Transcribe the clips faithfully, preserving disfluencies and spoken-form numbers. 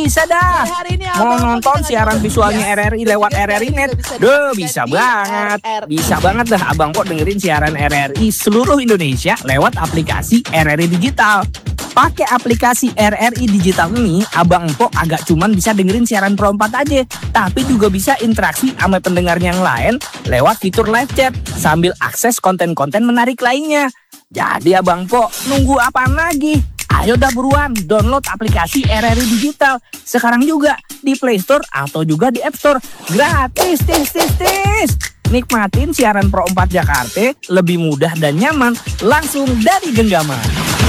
bisa dah. Mau nonton siaran visualnya R R I lewat R R I Net? Duh, bisa banget. Bisa banget dah Abang Po dengerin siaran R R I seluruh Indonesia lewat aplikasi R R I Digital. Pakai aplikasi R R I Digital ini, Abang Po agak cuman bisa dengerin siaran Pro empat aja, tapi juga bisa interaksi sama pendengar yang lain lewat fitur live chat sambil akses konten-konten menarik lainnya. Jadi Abang Po, nunggu apaan lagi? Ayo dah buruan download aplikasi R R I Digital sekarang juga di Play Store atau juga di App Store. Gratis, tis, tis, tis. Nikmatin siaran Pro empat Jakarta lebih mudah dan nyaman langsung dari genggaman.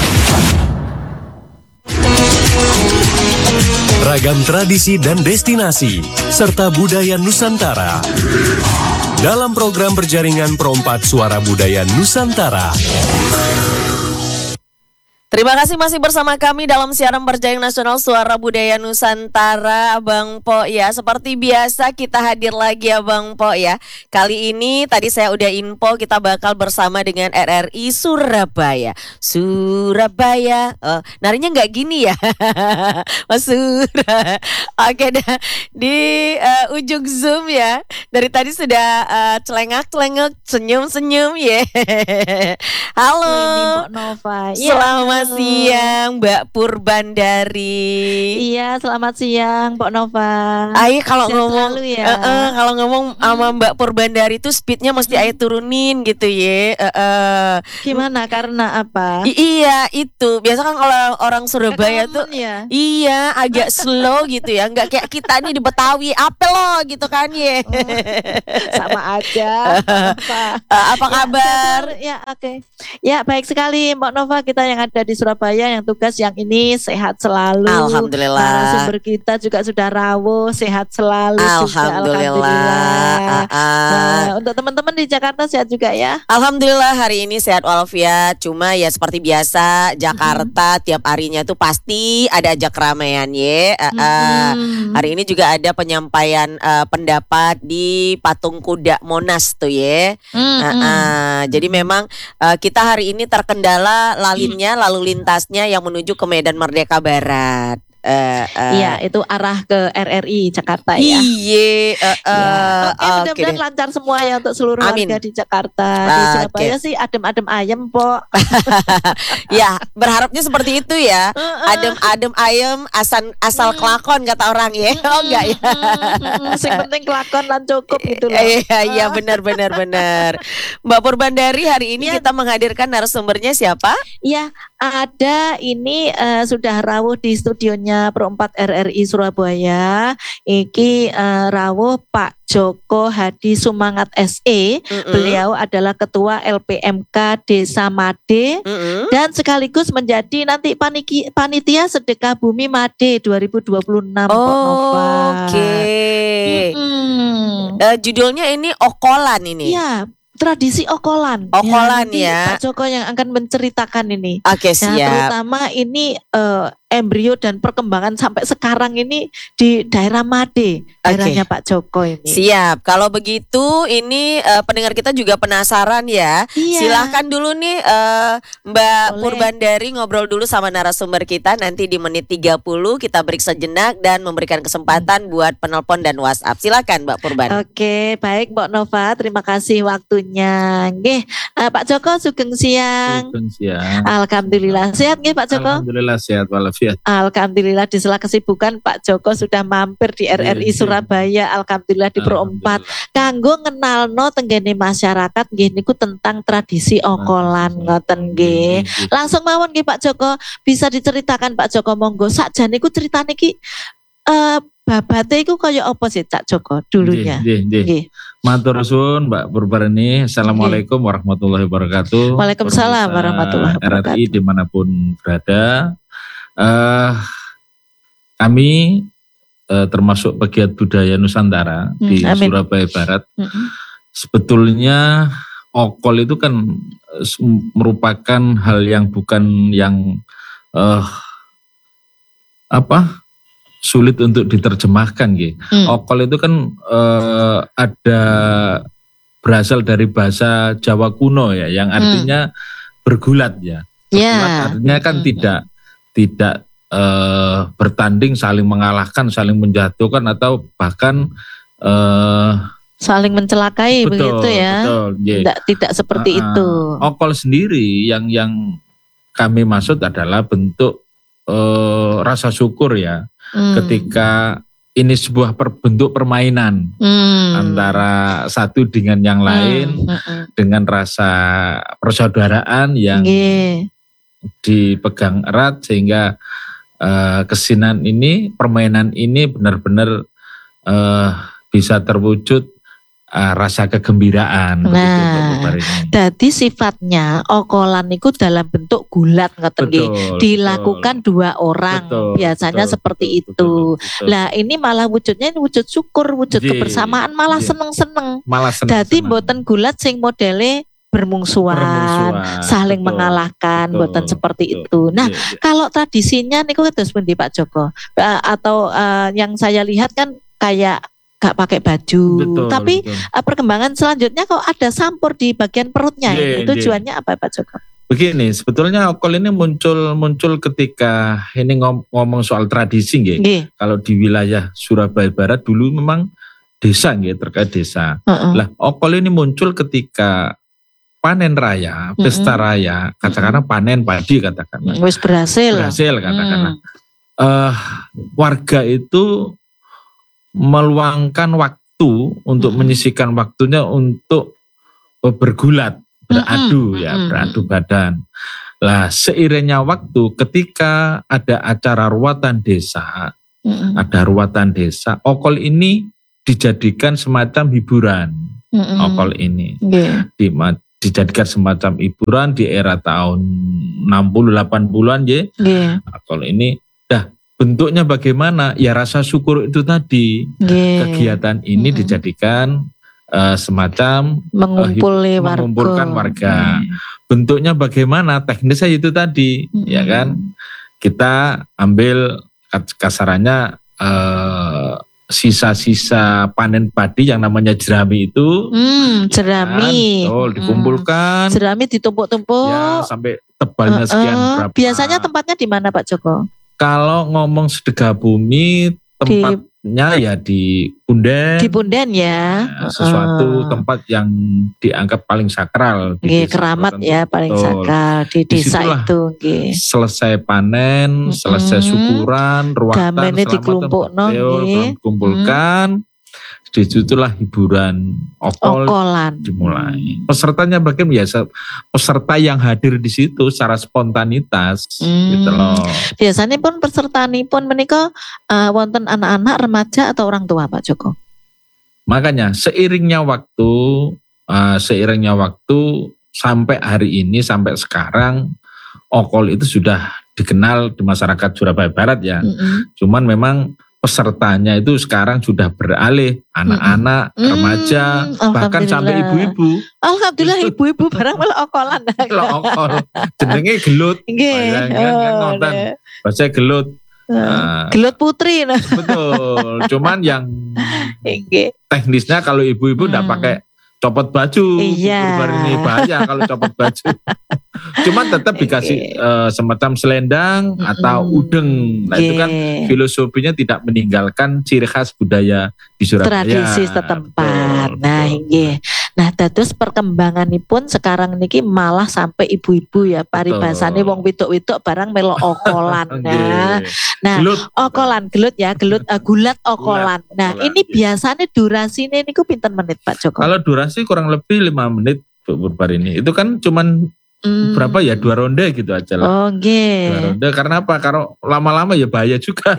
Ragam tradisi dan destinasi serta budaya Nusantara dalam program berjaringan Pro empat Suara Budaya Nusantara. Terima kasih masih bersama kami dalam siaran berjaring nasional Suara Budaya Nusantara, Abang Po ya. Seperti biasa kita hadir lagi Abang Po ya. Kali ini tadi saya udah info kita bakal bersama dengan R R I Surabaya. Surabaya, oh, narinya nggak gini ya, Mas Sura. Oke dah di uh, ujung Zoom ya. Dari tadi sudah uh, celengak-celengak, senyum-senyum ya. Halo, ini Mbak Nova. Selamat Selamat siang Mbak Purbandari. Iya, selamat siang Mbak Nova. Ay kalau Sehat ngomong ya. uh, uh, kalau ngomong sama Mbak Purbandari itu speednya mesti Ayah turunin gitu ya. Uh, uh. Gimana? Karena apa? I- iya itu biasa kan kalau orang Surabaya tuh ya? iya agak slow gitu ya, nggak kayak kita nih di Betawi apa lo gitu kan ya. Oh, sama aja. uh, apa ya, kabar? Ya oke. Okay. Ya baik sekali Mbak Nova, kita yang ada di Surabaya yang tugas yang ini sehat selalu. Alhamdulillah. Narasumber kita juga sudah rawuh, sehat selalu. Alhamdulillah. Juga, alhamdulillah. Uh, uh. Nah, untuk teman-teman di Jakarta sehat juga ya. Alhamdulillah hari ini sehat walafiat. Cuma ya seperti biasa Jakarta hmm. tiap harinya tuh pasti ada aja keramaian ya. Uh, uh. Hmm. Hari ini juga ada penyampaian uh, pendapat di Patung Kuda Monas tuh ya. Hmm. Uh, uh. Jadi memang uh, kita hari ini terkendala lalinnya lalu lintasnya yang menuju ke Medan Merdeka Barat. Uh, uh. Iya, itu arah ke R R I Jakarta ya. Iya, uh, uh, ya. Oke, okay, mudah-mudahan okay lancar semua ya untuk seluruh Amin. warga di Jakarta. Di Uh, Surabaya okay. sih adem-adem ayam, Po. Ya, berharapnya seperti itu ya. Adem-adem ayam asal asal kelakon kata orang ya. Oh enggak ya. Sing penting kelakon lan cukup gitu loh. Iya, iya benar benar benar. Mbak Purbandari hari ini ya. Kita menghadirkan narasumbernya siapa? Iya, ada ini uh, sudah rawuh di studionya Pro empat R R I Surabaya. Iki uh, rawuh Pak Joko Hadi Sumangat S E. Mm-hmm. Beliau adalah Ketua L P M K Desa Made, mm-hmm. dan sekaligus menjadi nanti paniki, panitia Sedekah Bumi Made dua ribu dua puluh enam. Oh, oke. Okay. Mm-hmm. Uh, judulnya ini Okolan ini. Iya. Tradisi Okolan. Okolan ya. ya. Pak Joko yang akan menceritakan ini. Oke, siap. Nah, terutama ini uh, embrio dan perkembangan sampai sekarang ini di daerah Made, daerahnya okay. Pak Joko ini. Siap. Kalau begitu ini uh, pendengar kita juga penasaran ya. Iya. Silahkan dulu nih uh, Mbak Boleh. Purbandari ngobrol dulu sama narasumber kita. Nanti di menit tiga puluh kita break sejenak dan memberikan kesempatan hmm. buat penelpon dan WhatsApp. Silakan Mbak Purban. Oke, baik Mbak Nova. Terima kasih waktunya. Nggih, uh, Pak Joko sugeng siang. Sugeng siang. Alhamdulillah sehat nggih Pak Joko? Alhamdulillah sehat walafiat. Alhamdulillah di sela kesibukan Pak Joko sudah mampir di R R I Surabaya. Alhamdulillah di Pro empat kanggo ngenalno tenggene masyarakat nggih niku tentang tradisi Okolan ngoten nggih. Langsung mawon nggih Pak Joko, bisa diceritakan Pak Joko monggo sakjane niku critane iki eh babate iku kaya apa sih Cak Joko dulunya? Nggih, nggih, nggih. Matur suwun Mbak Purbani. Assalamualaikum warahmatullahi wabarakatuh. Waalaikumsalam warahmatullahi wabarakatuh. R R I dimanapun berada. Uh, kami uh, termasuk pegiat budaya Nusantara hmm, di amin. Surabaya Barat. Hmm. Sebetulnya Okol itu kan merupakan hal yang bukan yang uh, apa sulit untuk diterjemahkan, gitu. Hmm. Okol itu kan uh, ada berasal dari bahasa Jawa kuno ya, yang artinya hmm. bergulat ya. Bergulat yeah. artinya kan hmm. tidak tidak eh, bertanding saling mengalahkan, saling menjatuhkan atau bahkan eh, saling mencelakai betul, begitu ya. Betul, yeah. Tidak tidak seperti uh, itu. Okol sendiri yang yang kami maksud adalah bentuk uh, rasa syukur ya, hmm. ketika ini sebuah per, bentuk permainan hmm. antara satu dengan yang lain, hmm. Hmm. dengan rasa persaudaraan yang yeah. dipegang erat sehingga uh, kesinan ini, permainan ini benar-benar uh, bisa terwujud Uh, rasa kegembiraan. Nah, jadi sifatnya okolan itu dalam bentuk gulat ngoten nggih. Dilakukan betul. dua orang betul, biasanya betul, seperti betul, itu. Betul, betul. Lah ini malah wujudnya ini wujud syukur, wujud Jee, kebersamaan, malah seneng-seneng. Malah seneng. Jadi mboten gulat sing modele bermungsuhan, bermungsuhan saling betul, mengalahkan, mboten seperti betul, itu. Nah, Jee, kalau tradisinya niku terus pundi Pak Joko? Uh, atau uh, yang saya lihat kan kayak gak pakai baju, betul, tapi betul. Perkembangan selanjutnya kok ada sampur di bagian perutnya. Yeah, ini tujuannya yeah. apa Pak Joko? Begini, sebetulnya okol ini muncul muncul ketika ini ngom, ngomong soal tradisi, nggih. Yeah. Kalau di wilayah Surabaya Barat dulu memang desa, nggih, terkait desa. Uh-uh. Lah, okol ini muncul ketika panen raya, uh-uh. pesta raya, katakanlah uh-uh. panen padi katakanlah. Wis berhasil. Berhasil katakanlah. Uh. Uh, warga itu meluangkan waktu untuk mm-hmm. menyisihkan waktunya untuk bergulat, beradu mm-hmm. ya, beradu badan. Lah seiringnya waktu ketika ada acara ruatan desa, mm-hmm. ada ruatan desa, okol ini dijadikan semacam hiburan. Mm-hmm. Okol ini yeah. di, dijadikan semacam hiburan di era tahun enam puluh delapan puluhan ya. Yeah. Okol ini dah bentuknya bagaimana? Ya rasa syukur itu tadi. Yeah. Kegiatan ini mm-hmm. dijadikan uh, semacam Mengumpul uh, mengumpulkan warga. Yeah. Bentuknya bagaimana? Teknisnya itu tadi, mm-hmm. ya kan? Kita ambil kasarannya uh, sisa-sisa panen padi yang namanya jerami itu. Mm, jerami. Ya kan? Oh, dikumpulkan. Mm. Jerami ditumpuk-tumpuk. Ya, sampai tebalnya sekian uh, uh, berapa. Biasanya tempatnya di mana Pak Joko? Kalau ngomong sedekah bumi, tempatnya di, ya di Punden. Di Punden ya. ya sesuatu uh. tempat yang dianggap paling sakral. Di keramat tertentu. Ya paling sakral di desa itu. Gih. Selesai panen, mm-hmm. selesai syukuran, ruatan, Damene dikelompok no, dikumpulkan. Disitulah hiburan okol okolan dimulai. Pesertanya bagaimana? Ya peserta yang hadir di situ secara spontanitas, hmm. gitu loh. Biasanya pun peserta pun menika uh, wonten anak-anak, remaja atau orang tua Pak Joko. Makanya seiringnya waktu, uh, seiringnya waktu sampai hari ini sampai sekarang okol itu sudah dikenal di masyarakat Surabaya Barat ya. Mm-hmm. Cuman memang pesertanya itu sekarang sudah beralih anak-anak, mm-hmm. remaja, bahkan sampai ibu-ibu. Alhamdulillah ibu-ibu barang malah okolan. Kalau okol, jenenge gelut. Nggih. Oh, bahasa gelut. Nah, gelut putri. Nah. Betul. Cuman yang teknisnya kalau ibu-ibu enggak hmm. pakai copot baju. Iya. Berbar ini bahaya kalau copot baju. Cuman tetap dikasih uh, semacam selendang mm-hmm. atau udeng. Nah yeah. itu kan filosofinya tidak meninggalkan ciri khas budaya di Surabaya. Tradisi setempat. Betul, nah iya. Nah terus perkembangan ini pun sekarang niki malah sampai ibu-ibu ya paribasane wong wedok-wedok barang melo okolan. Nah, nah gelut. okolan gelut ya gelut uh, gulat okolan. Gulat, nah okolan, ini iya. biasanya durasinya niku pinten menit Pak Joko? Kalau durasi kurang lebih lima menit Bu Purbar ini. Itu kan cuman Hmm. berapa ya dua ronde gitu aja lah. Oh, okay. Dua ronde karena apa? Kalau lama-lama ya bahaya juga.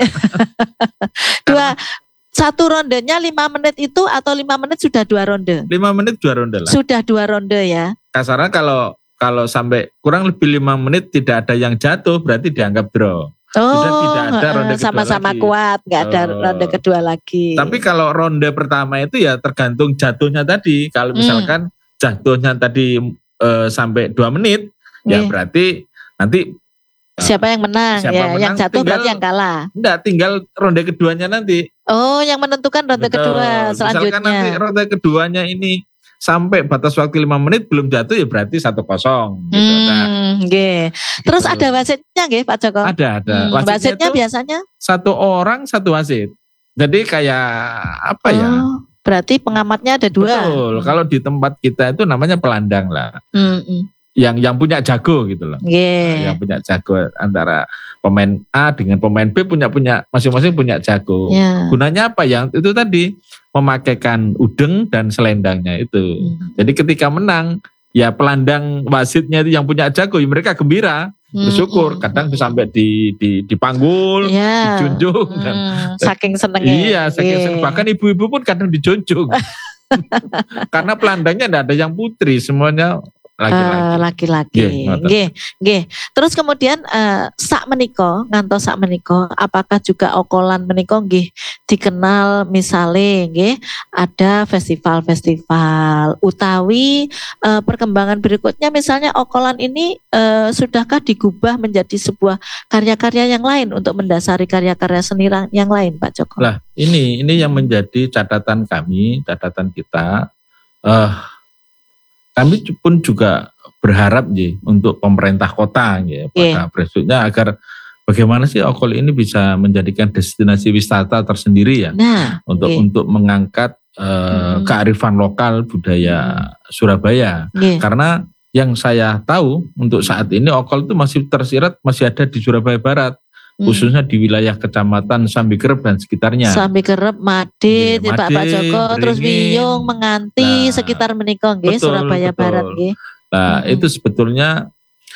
Dua satu rondenya lima menit itu atau lima menit sudah dua ronde? Lima menit dua ronde lah. Sudah dua ronde ya. Kasarnya kalau kalau sampai kurang lebih lima menit tidak ada yang jatuh berarti dianggap draw. Oh, sudah tidak ada ronde kedua sama-sama lagi. kuat, nggak ada oh. ronde kedua lagi. Tapi kalau ronde pertama itu ya tergantung jatuhnya tadi. Kalau misalkan hmm. jatuhnya tadi Uh, sampai dua menit yeah. ya berarti nanti uh, siapa yang menang siapa ya menang, yang jatuh tinggal, berarti yang kalah. Enggak, tinggal ronde keduanya nanti. Oh, yang menentukan ronde Betul. kedua selanjutnya. Misalkan nanti ronde keduanya ini sampai batas waktu lima menit belum jatuh ya berarti satu kosong. Gitu. Hmm, Nah, nggih. Terus gitu. ada wasitnya nggih Pak Joko? Ada, ada. Hmm, Wasitnya wasitnya itu biasanya? satu orang satu wasit. Jadi kayak apa ya? Oh, berarti pengamatnya ada dua. Betul. Kalau di tempat kita itu namanya pelandang lah. Hmm, hmm. Yang yang punya jago gitu loh. Yeah. Yang punya jago antara pemain A dengan pemain B punya punya masing-masing punya jago. Yeah. Gunanya apa? Yang itu tadi memakaikan udeng dan selendangnya itu. Hmm. Jadi ketika menang ya pelandang wasitnya itu yang punya jago ya mereka gembira. Bersyukur, Hmm, kadang hmm, sampai di di dipanggul, yeah. dijunjung, dan Hmm, saking senengnya. iya, saking Yeah. seneng. Bahkan ibu-ibu pun kadang dijunjung, karena pelandangnya tidak ada yang putri, semuanya laki-laki. Uh, laki-laki. Nggih, ngoten. Nggih, nggih. Terus kemudian uh, sak menika, ngantos sak menika, apakah juga okolan menika nggih dikenal misale nggih ada festival-festival utawi uh, perkembangan berikutnya misalnya okolan ini uh, sudahkah digubah menjadi sebuah karya-karya yang lain untuk mendasari karya-karya seni yang lain Pak Joko? Lah, ini ini yang menjadi catatan kami, catatan kita. Uh, Kami pun juga berharap ya untuk pemerintah kota ya, yeah. pada prinsipnya agar bagaimana sih Okol ini bisa menjadikan destinasi wisata tersendiri ya, nah, untuk yeah. untuk mengangkat uh, hmm. kearifan lokal budaya hmm. Surabaya. Yeah. Karena yang saya tahu untuk saat ini Okol itu masih tersirat masih ada di Surabaya Barat. Hmm. Khususnya di wilayah kecamatan Sambikerep dan sekitarnya. Sambikerep, Madit, ya, Pak Pak Joko, Beringin, terus Wiyung, Menganti, nah, sekitar menika nggih, Surabaya betul. Barat nggih. Nah, hmm. itu sebetulnya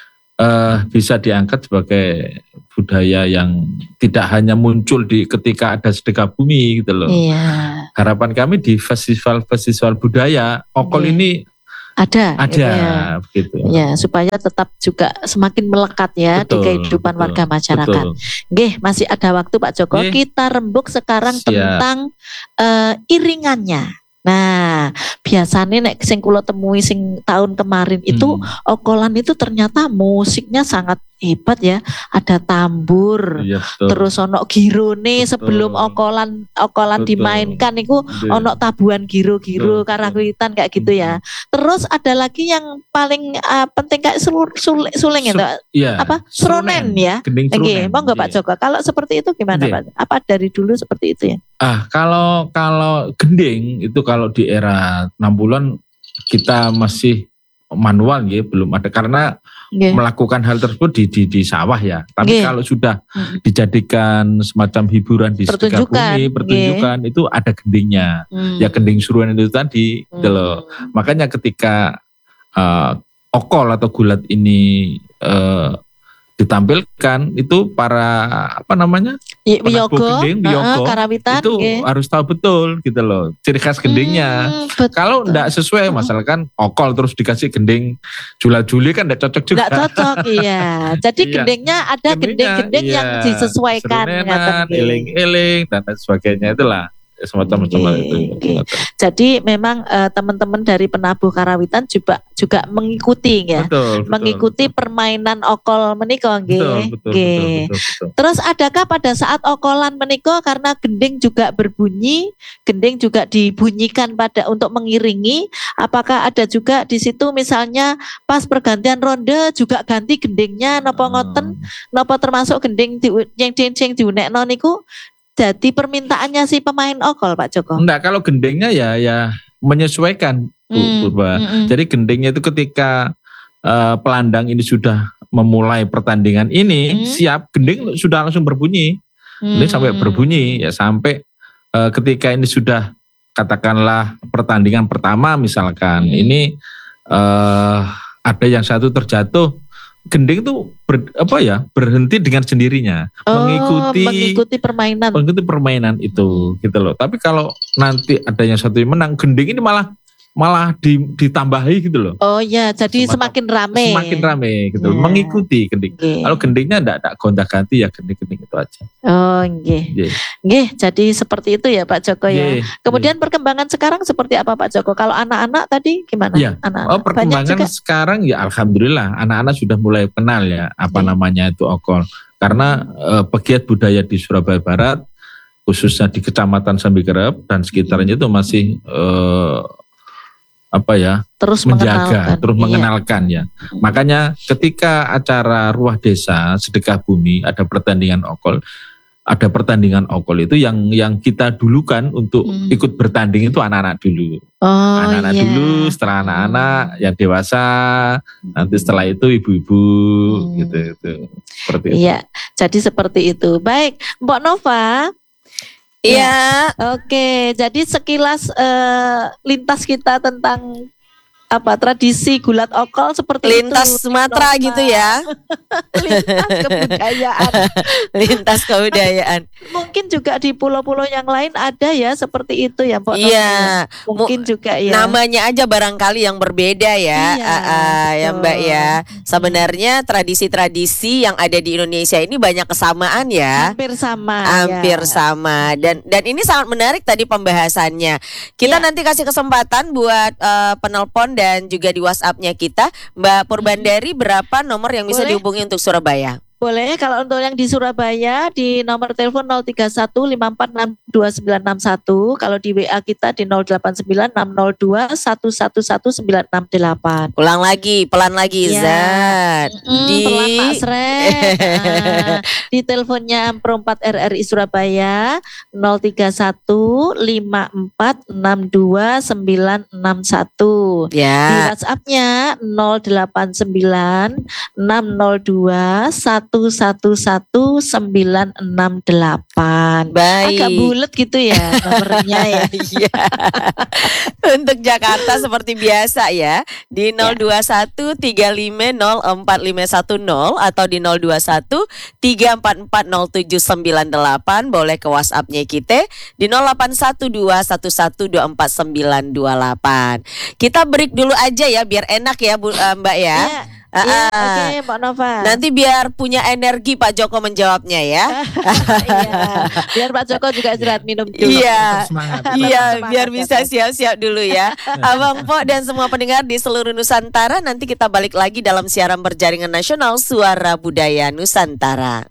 uh, bisa diangkat sebagai budaya yang tidak hanya muncul di ketika ada sedekah bumi gitu loh. Iya. Harapan kami di festival-festival budaya Okol iya. ini ada, ada, gitu ya. Begitu. Ya, supaya tetap juga semakin melekat ya betul, di kehidupan betul, warga masyarakat. Nggih, masih ada waktu Pak Joko. Nggih. Kita rembuk sekarang Siap. tentang uh, iringannya. Nah, biasanya nek sing kula temui sing tahun kemarin itu hmm. okolan itu ternyata musiknya sangat hebat ya. Ada tambur, ya, terus ono girone betul. Sebelum okolan okolan betul. Dimainkan itu ono tabuhan giro-giro karawitan kayak gitu ya. Terus ada lagi yang paling uh, penting kayak sul, sul, suling itu ya. Apa? Sronen ya. Oke, monggo Pak Joko. Kalau seperti itu gimana Pak? Apa dari dulu seperti itu ya? Ah, kalau kalau gending itu kalau di era enam puluhan kita masih manual ya, belum ada karena yeah. melakukan hal tersebut di di, di sawah ya. Tapi yeah. kalau sudah mm. dijadikan semacam hiburan di sekitar bumi, pertunjukan yeah. itu ada gendingnya. Mm. Ya gending suruhan itu tadi mm. gitu loh. Makanya ketika uh, okol atau gulat ini uh, ditampilkan itu para apa namanya Wiyogo, uh, karawitan itu okay. harus tahu betul gitu loh ciri khas gendingnya. Hmm, kalau enggak sesuai hmm. misalkan okol terus dikasih gending jula-juli kan enggak cocok juga. Enggak cocok iya. Jadi iya. gendingnya ada gending-gending iya. yang disesuaikan Serenenan, eling-eling dan sebagainya itulah. Semacam okay, itu. Okay. Jadi memang uh, teman-teman dari penabuh karawitan juga juga mengikuti ya, betul, mengikuti betul. Permainan okol menika nggih. Terus adakah pada saat okolan menika karena gending juga berbunyi, gending juga dibunyikan pada untuk mengiringi, apakah ada juga di situ misalnya pas pergantian ronde juga ganti gendingnya napa ngoten, napa termasuk gending di yang yang diunekno niku? Jadi permintaannya si pemain okol Pak Joko? Enggak, kalau gendingnya ya ya menyesuaikan Bu hmm, Purba. Hmm, hmm. Jadi gendingnya itu ketika uh, pelandang ini sudah memulai pertandingan ini, hmm. siap gending sudah langsung berbunyi. Hmm. Ini sampai berbunyi ya sampai uh, ketika ini sudah katakanlah pertandingan pertama misalkan hmm. ini uh, ada yang satu terjatuh. Gending itu ber, apa ya berhenti dengan sendirinya oh, mengikuti mengikuti permainan mengikuti permainan itu gitu loh. Tapi kalau nanti ada yang satu yang menang, gending ini malah malah di, ditambahi gitu loh. Oh ya, jadi Semata, semakin rame. Semakin rame gitu yeah. loh, mengikuti gending. Okay. Kalau gendingnya enggak enggak gonta-ganti ya gending-gending itu aja. Oh, nggih. Yeah. Nggih, jadi seperti itu ya Pak Joko yeah. ya. Kemudian yeah. perkembangan sekarang seperti apa Pak Joko? Kalau anak-anak tadi gimana? Yeah. Anak-anak. Oh, perkembangan sekarang ya alhamdulillah anak-anak sudah mulai kenal ya apa yeah. namanya itu okol. Karena eh, pegiat budaya di Surabaya Barat khususnya di Kecamatan Sambikerep dan sekitarnya itu masih eh, apa ya terus menjaga, mengenalkan. terus Iya. mengenalkan ya. Makanya ketika acara Ruah Desa Sedekah Bumi ada pertandingan okol, ada pertandingan okol itu yang yang kita dulukan untuk Hmm. ikut bertanding itu anak-anak dulu. Oh Anak-anak iya. dulu, setelah anak-anak yang dewasa, nanti setelah itu ibu-ibu Hmm. gitu itu. Seperti itu. Iya, jadi seperti itu. Baik, Mbak Nova. Iya. Oke, jadi sekilas eh, lintas kita tentang apa tradisi gulat okol seperti Lintas itu. Sumatera Nova. gitu ya. Lintas kebudayaan. Lintas kebudayaan. Mungkin juga di pulau-pulau yang lain ada ya seperti itu ya, Mbak Nova. Iya. Mungkin juga ya. Namanya aja barangkali yang berbeda ya, Iya, ah, ah, ya betul. Mbak ya. Sebenarnya tradisi-tradisi yang ada di Indonesia ini banyak kesamaan ya. Hampir sama. Hampir ya. sama dan dan ini sangat menarik tadi pembahasannya. Kita Ya. nanti kasih kesempatan buat eh, penelpon dan juga di WhatsApp-nya kita, Mbak Purbandari, berapa nomor yang bisa Boleh. dihubungi untuk Surabaya? Boleh, kalau untuk yang di Surabaya di nomor telepon nol tiga satu lima empat enam dua sembilan enam satu. Kalau di W A kita di nol delapan sembilan enam nol dua satu satu satu sembilan enam delapan. Ulang lagi, pelan lagi, Ya. Zat. Mm, Di- pelan Pak Sret. Nah, di teleponnya Perempat R R I Surabaya nol tiga satu lima empat enam dua sembilan enam satu. Di Ya. WhatsApp-nya nol delapan sembilan enam nol dua satu satu satu sembilan enam delapan. Baik. Agak bulat gitu ya nomornya ya. Iya. Untuk Jakarta seperti biasa ya di nol dua satu tiga lima nol empat lima satu nol atau di nol dua satu tiga empat empat nol tujuh sembilan delapan. Boleh ke WhatsApp-nya kita di nol delapan satu dua satu satu dua empat sembilan dua delapan. Kita break dulu aja ya biar enak ya Bu, eh, Mbak ya. Iya, Ah, iya, ah. oke Mbak Nova. Nanti biar punya energi Pak Joko menjawabnya ya. Iya, biar Pak Joko juga istirahat minum dulu. Iya. Semangat. Iya, Semangat biar ya, bisa Pak. siap-siap dulu ya. Abang Po dan semua pendengar di seluruh Nusantara, nanti kita balik lagi dalam siaran berjaringan nasional Suara Budaya Nusantara.